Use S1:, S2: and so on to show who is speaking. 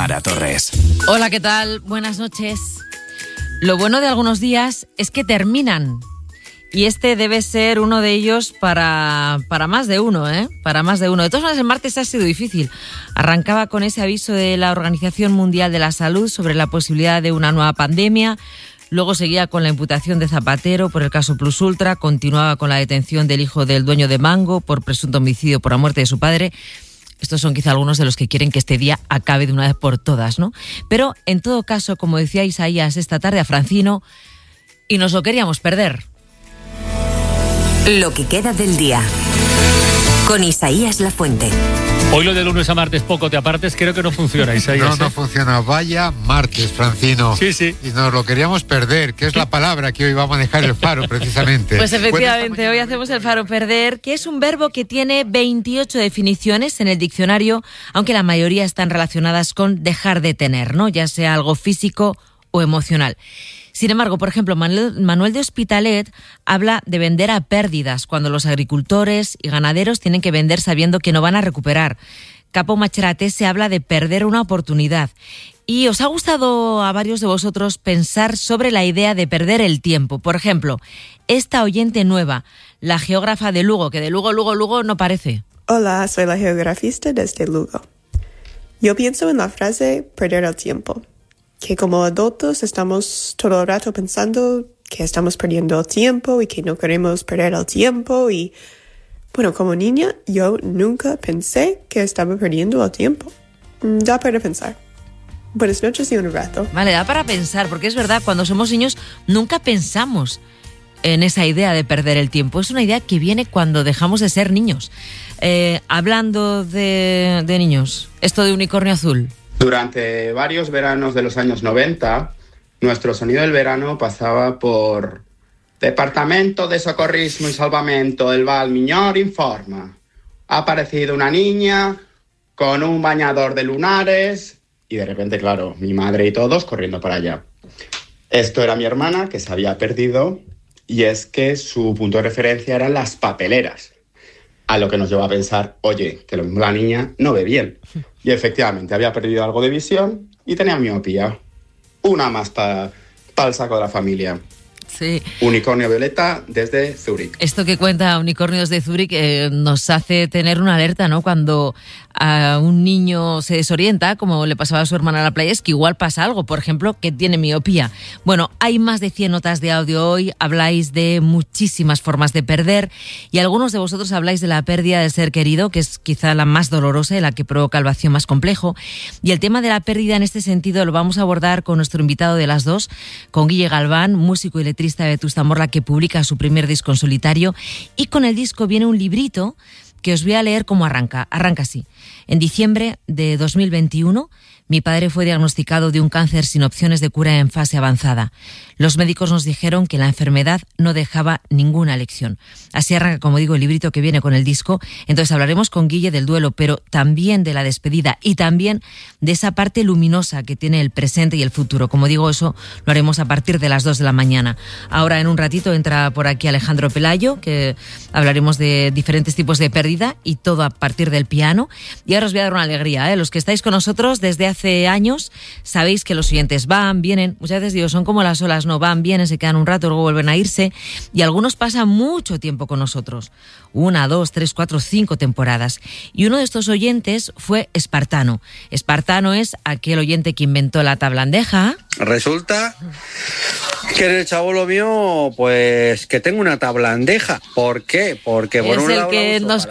S1: Tamara Torres.
S2: Hola, ¿qué tal? Buenas noches. Lo bueno de algunos días es que terminan. Y este debe ser uno de ellos para más de uno, ¿eh? Para más de uno. De todas maneras, el martes ha sido difícil. Arrancaba con ese aviso de la Organización Mundial de la Salud sobre la posibilidad de una nueva pandemia. Luego seguía con la imputación de Zapatero por el caso Plus Ultra. Continuaba con la detención del hijo del dueño de Mango por presunto homicidio por la muerte de su padre. Estos son quizá algunos de los que quieren que este día acabe de una vez por todas, ¿no? Pero, en todo caso, como decía Isaías esta tarde a Francino, y nos lo queríamos perder.
S3: Lo que queda del día, con Isaías Lafuente.
S4: Hoy lo de lunes a martes poco te apartes, creo que no funciona, Isaías.
S5: No funciona. Vaya martes, Francino.
S4: Sí.
S5: Y nos lo queríamos perder, que es la palabra que hoy va a manejar el Faro, precisamente.
S2: Pues efectivamente, hoy hacemos el Faro perder, que es un verbo que tiene 28 definiciones en el diccionario, aunque la mayoría están relacionadas con dejar de tener, ¿no? Ya sea algo físico o emocional. Sin embargo, por ejemplo, Manuel de Hospitalet habla de vender a pérdidas, cuando los agricultores y ganaderos tienen que vender sabiendo que no van a recuperar. Capo Macherate se habla de perder una oportunidad. Y os ha gustado a varios de vosotros pensar sobre la idea de perder el tiempo. Por ejemplo, esta oyente nueva, la geógrafa de Lugo, que de Lugo no parece.
S6: Hola, soy la geografista desde Lugo. Yo pienso en la frase perder el tiempo. Que como adultos estamos todo el rato pensando que estamos perdiendo el tiempo y que no queremos perder el tiempo. Y bueno, como niña yo nunca pensé que estaba perdiendo el tiempo. Da para pensar. Buenas noches y un rato.
S2: Vale, da para pensar, porque es verdad, cuando somos niños nunca pensamos en esa idea de perder el tiempo. Es una idea que viene cuando dejamos de ser niños. Hablando de niños, esto de Unicornio Azul.
S7: Durante varios veranos de los años 90, nuestro sonido del verano pasaba por Departamento de Socorrismo y Salvamento del Val Miñor informa. Ha aparecido una niña con un bañador de lunares y de repente, claro, mi madre y todos corriendo para allá. Esto era mi hermana que se había perdido y es que su punto de referencia eran las papeleras. A lo que nos llevó a pensar, oye, que lo mismo la niña no ve bien. Y efectivamente, había perdido algo de visión y tenía miopía. Una más para el saco de la familia.
S2: Sí.
S7: Unicornio Violeta desde Zúrich.
S2: Esto que cuenta Unicornios de Zúrich nos hace tener una alerta, ¿no? Cuando a un niño se desorienta, como le pasaba a su hermana en la playa, es que igual pasa algo, por ejemplo, que tiene miopía. Bueno, hay más de 100 notas de audio hoy, habláis de muchísimas formas de perder y algunos de vosotros habláis de la pérdida del ser querido, que es quizá la más dolorosa y la que provoca el vacío más complejo. Y el tema de la pérdida en este sentido lo vamos a abordar con nuestro invitado de las dos, con Guille Galván, músico y letrista de Vetusta Morla, que publica su primer disco en solitario, y con el disco viene un librito que os voy a leer cómo arranca. Arranca así. En diciembre de 2021, mi padre fue diagnosticado de un cáncer sin opciones de cura en fase avanzada. Los médicos nos dijeron que la enfermedad no dejaba ninguna elección. Así arranca, como digo, el librito que viene con el disco. Entonces hablaremos con Guille del duelo, pero también de la despedida y también de esa parte luminosa que tiene el presente y el futuro. Como digo, eso lo haremos a partir de las 2 de la mañana. Ahora, en un ratito, entra por aquí Alejandro Pelayo, que hablaremos de diferentes tipos de pérdida y todo a partir del piano. Y ahora os voy a dar una alegría, ¿eh? Los que estáis con nosotros desde hace años sabéis que los siguientes van, vienen, muchas veces digo, son como las olas, no van, vienen, se quedan un rato, luego vuelven a irse, y algunos pasan mucho tiempo con nosotros, 1, 2, 3, 4, 5 temporadas. Y uno de estos oyentes fue Espartano. Espartano es aquel oyente que inventó la tablandeja.
S8: Resulta que en el chabolo mío, pues que tengo una tablandeja. ¿Por qué? Porque por
S2: es
S8: un
S2: el
S8: lado
S2: que nos